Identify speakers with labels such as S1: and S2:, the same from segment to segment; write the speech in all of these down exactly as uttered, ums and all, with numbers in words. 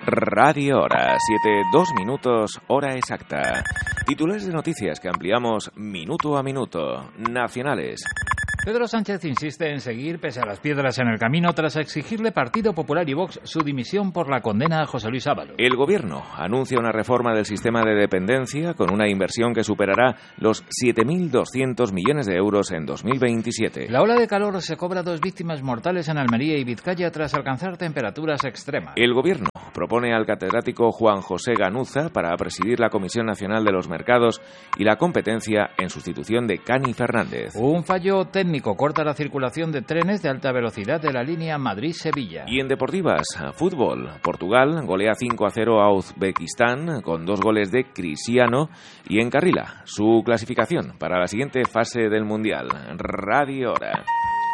S1: Radio Hora, siete, dos minutos, hora exacta. Titulares de noticias que ampliamos minuto a minuto. Nacionales.
S2: Pedro Sánchez insiste en seguir pese a las piedras en el camino tras exigirle Partido Popular y Vox su dimisión por la condena a José Luis Ábalos.
S1: El Gobierno anuncia una reforma del sistema de dependencia con una inversión que superará los siete mil doscientos millones de euros en dos mil veintisiete.
S2: La ola de calor se cobra dos víctimas mortales en Almería y Vizcaya tras alcanzar temperaturas extremas.
S1: El Gobierno propone al catedrático Juan José Ganuza para presidir la Comisión Nacional de los Mercados y la Competencia en sustitución de Cani Fernández.
S2: Un fallo técnico corta la circulación de trenes de alta velocidad de la línea Madrid-Sevilla.
S1: Y en deportivas, fútbol, Portugal golea cinco a cero a Uzbekistán con dos goles de Cristiano y encarrila su clasificación para la siguiente fase del Mundial. Radio Hora.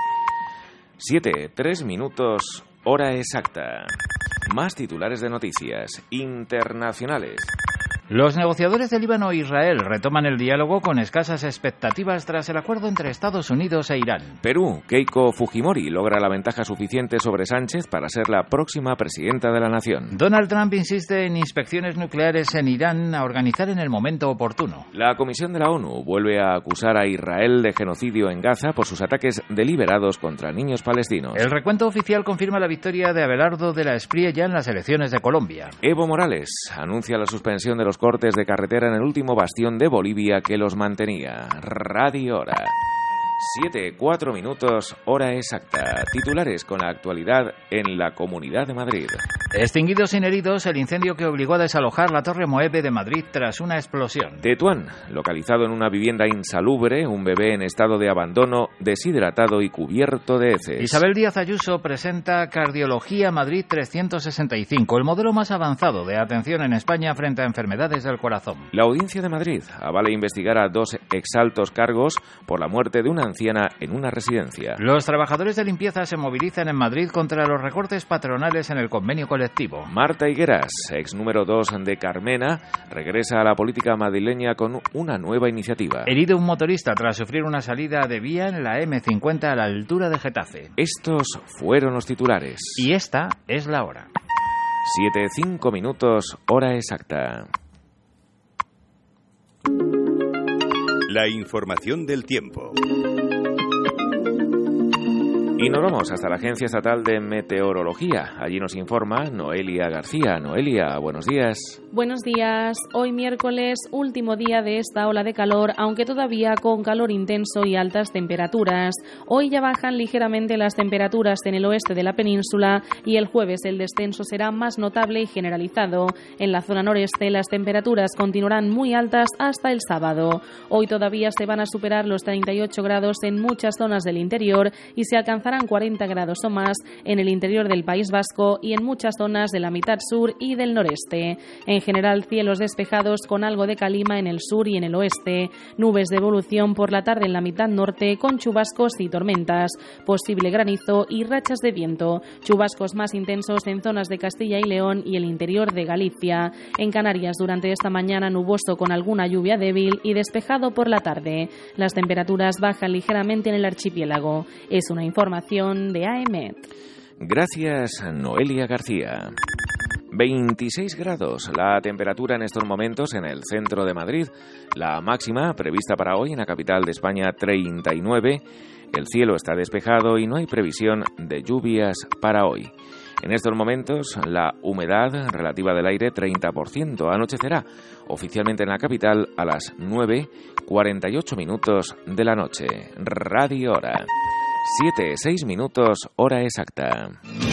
S1: Siete, tres minutos, hora exacta. Más titulares de noticias internacionales.
S2: Los negociadores de Líbano e Israel retoman el diálogo con escasas expectativas tras el acuerdo entre Estados Unidos e Irán.
S1: Perú, Keiko Fujimori logra la ventaja suficiente sobre Sánchez para ser la próxima presidenta de la nación.
S2: Donald Trump insiste en inspecciones nucleares en Irán a organizar en el momento oportuno.
S1: La Comisión de la ONU vuelve a acusar a Israel de genocidio en Gaza por sus ataques deliberados contra niños palestinos.
S2: El recuento oficial confirma la victoria de Abelardo de la Espriella en las elecciones de Colombia.
S1: Evo Morales anuncia la suspensión de los cortes de carretera en el último bastión de Bolivia que los mantenía. Radio Hora. Siete, cuatro minutos, hora exacta. Titulares con la actualidad en la Comunidad de Madrid.
S2: Extinguido sin heridos el incendio que obligó a desalojar la Torre Moeve de Madrid tras una explosión.
S1: Tetuán, localizado en una vivienda insalubre, un bebé en estado de abandono, deshidratado y cubierto de heces.
S2: Isabel Díaz Ayuso presenta Cardiología Madrid trescientos sesenta y cinco, el modelo más avanzado de atención en España frente a enfermedades del corazón.
S1: La Audiencia de Madrid avala investigar a dos exaltos cargos por la muerte de una anciana en una residencia.
S2: Los trabajadores de limpieza se movilizan en Madrid contra los recortes patronales en el convenio colectivo.
S1: Marta Higueras, ex número dos de Carmena, regresa a la política madrileña con una nueva iniciativa.
S2: Herido un motorista tras sufrir una salida de vía en la eme cincuenta a la altura de Getafe.
S1: Estos fueron los titulares.
S2: Y esta es la hora.
S1: Siete, cinco minutos, hora exacta.
S3: La información del tiempo.
S1: Y nos vamos hasta la Agencia Estatal de Meteorología. Allí nos informa Noelia García. Noelia, buenos días.
S4: Buenos días. Hoy miércoles, último día de esta ola de calor, aunque todavía con calor intenso y altas temperaturas. Hoy ya bajan ligeramente las temperaturas en el oeste de la península y el jueves el descenso será más notable y generalizado. En la zona noreste las temperaturas continuarán muy altas hasta el sábado. Hoy todavía se van a superar los treinta y ocho grados en muchas zonas del interior y se alcanzarán cuarenta grados o más en el interior del País Vasco y en muchas zonas de la mitad sur y del noreste. En general, cielos despejados con algo de calima en el sur y en el oeste. Nubes de evolución por la tarde en la mitad norte con chubascos y tormentas. Posible granizo y rachas de viento. Chubascos más intensos en zonas de Castilla y León y el interior de Galicia. En Canarias, durante esta mañana nuboso con alguna lluvia débil y despejado por la tarde. Las temperaturas bajan ligeramente en el archipiélago. Es una información de A E M E T.
S1: Gracias, Noelia García. veintiséis grados la temperatura en estos momentos en el centro de Madrid. La máxima prevista para hoy en la capital de España, treinta y nueve. El cielo está despejado y no hay previsión de lluvias para hoy. En estos momentos, la humedad relativa del aire, treinta por ciento. Anochecerá oficialmente en la capital a las nueve, cuarenta y ocho minutos de la noche. Radio Hora. Siete, seis minutos, hora exacta.